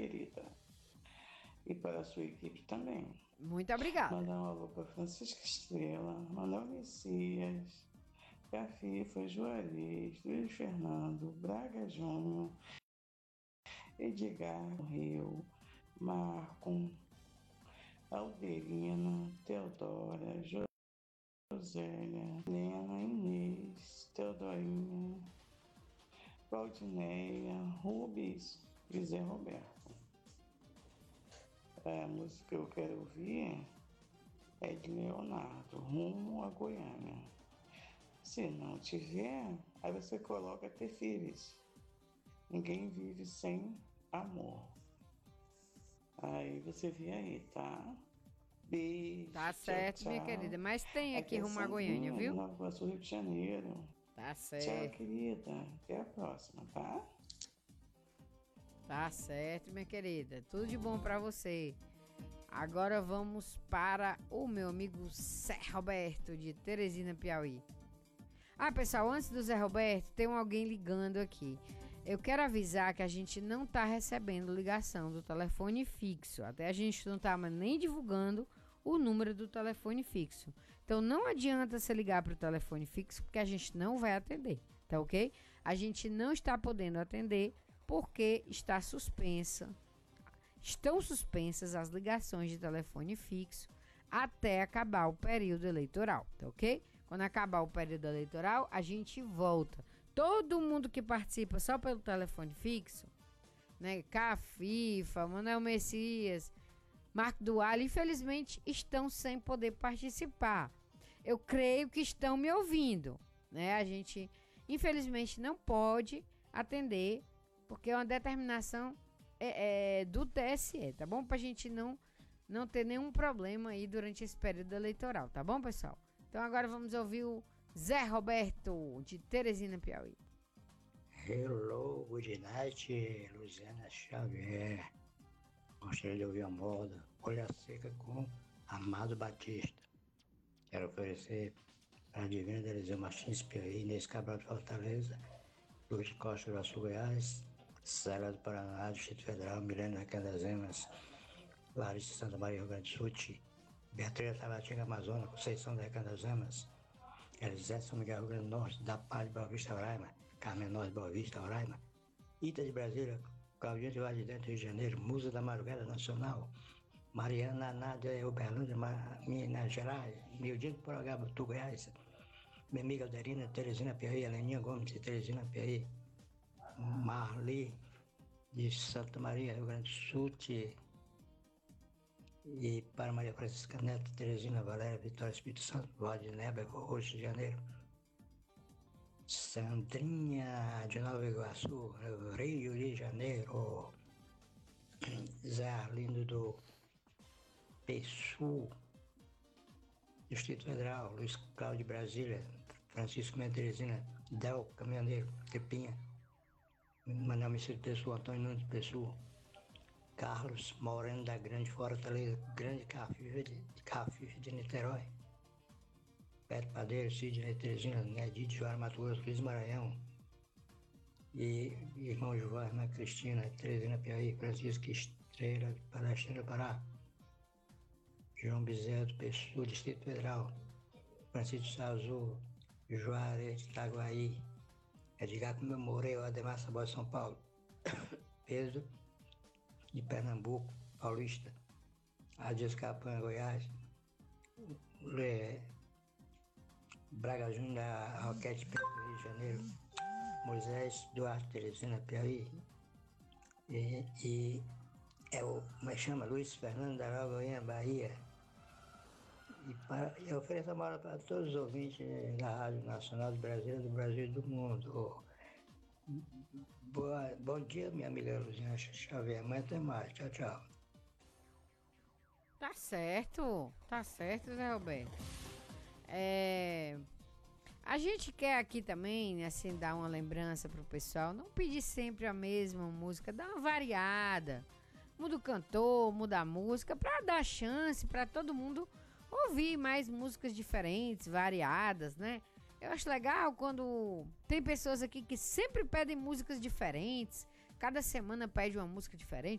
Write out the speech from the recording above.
querida. E para a sua equipe também. Muito obrigada. Mandar um alô para Francisca Estrela, Manuel Messias, Cafifa, Juarez, Luiz Fernando, Braga Júnior, Edgar Rio, Marco, Alderina, Teodora, Josélia, Helena, Inês, Teodorinha, Valdineia, Rubens e Zé Roberto. A música que eu quero ouvir é de Leonardo, Rumo a Goiânia. Se não tiver, aí você coloca Ter Filhos. Ninguém vive sem amor. Aí você vê aí, tá? Beijo. Tá certo, tchau, minha tchau. querida. Mas tem aqui é Rumo a Goiânia, Sandrinha, viu? de Nova Iguaçu, Rio de Janeiro. Tá Tchau, certo. querida. Até a próxima, tá? Tá certo, minha querida. Tudo de bom pra você. Agora vamos para o meu amigo Zé Roberto, de Teresina, Piauí. Ah, pessoal, antes do Zé Roberto, tem alguém ligando aqui. Eu quero avisar que a gente não tá recebendo ligação do telefone fixo. Até a gente não tá nem divulgando o número do telefone fixo. Então não adianta você ligar para o telefone fixo, porque a gente não vai atender, tá ok? A gente não está podendo atender porque estão suspensas as ligações de telefone fixo até acabar o período eleitoral, tá ok? Quando acabar o período eleitoral, a gente volta. Todo mundo que participa só pelo telefone fixo, né? Cafifa, Manuel Messias, Marco Duale, infelizmente estão sem poder participar. Eu creio que estão me ouvindo, né? A gente, infelizmente, não pode atender, porque é uma determinação do TSE, tá bom? Pra gente não ter nenhum problema aí durante esse período eleitoral, tá bom, pessoal? Então agora vamos ouvir o Zé Roberto, de Teresina, Piauí. Hello, good night, Luciana Xavier. Gostaria de ouvir a moda Olha Seca com Amado Batista. Quero oferecer para a Divina Terezinha Martins Piauí, Inês Cabral de Fortaleza, Luiz Costa do Sul Goiás, Célia do Paraná, Distrito Federal, Milena Recandazemas, Larissa Santa Maria, Rio Grande do Sul, Beatriz Tabatinga, Amazonas, Conceição da Recandazemas, Elisete São Miguel, Rio Grande do Norte, da Paz de Boa Vista, Roraima, Carmen Norte, Boa Vista, Roraima, Ita de Brasília, Claudinha de Vaz de Dentro, Rio de Janeiro, Musa da Madrugada Nacional, Mariana Nádia, Uberlândia, Minas Gerais, Mildinho de Porangaba, Tu, Goiás, minha amiga Alderina, Teresina Piauí, Heleninha Gomes de Teresina Piauí, Marli de Santa Maria, Rio Grande do Sul, e para Maria Francisca Neto, Teresina, Valéria, Vitória, Espírito Santo, Vale de Neba, Rio de Janeiro, Sandrinha de Nova Iguaçu, Rio de Janeiro, Zé Arlindo do Pessul, Distrito Federal, Luiz Cláudio de Brasília, Francisco Mendes Teresina, Del Caminhoneiro, Trepinha, Manuel Messias de Pessul, Antônio Nunes de Pessul, Carlos Moreno da Grande Fortaleza, Grande Cafife de Niterói, Beto Padeiro, Sidney Teresina, Nedir de Joara Mato Grosso, Luiz Maranhão, e irmão João, irmã Cristina, Teresina Piauí, Francisco Estrela, Palestina, Pará, João Bezerra do Pessul, Distrito Federal, Francisco Salzul, Juarez de Itaguaí, Edgar Comemorei, Ademar Sabor de São Paulo, Pedro de Pernambuco, Paulista, Adias Capanga, Goiás, Braga Júnior da Roquete Pinto, Rio de Janeiro, Moisés Duarte Teresina Piauí, e como é que chama? Luiz Fernando da Araguaína, Bahia. E eu ofereço a moral para todos os ouvintes da Rádio Nacional do Brasil e do mundo. Bom dia, minha amiga Luciana Xavier. Amanhã até mais. Tchau, tchau. Tá certo, Zé Roberto. A gente quer aqui também, assim, dar uma lembrança pro pessoal. Não pedir sempre a mesma música, dá uma variada. Muda o cantor, muda a música, pra dar chance pra todo mundo ouvir mais músicas diferentes, variadas, né? Eu acho legal quando tem pessoas aqui que sempre pedem músicas diferentes. Cada semana pede uma música diferente.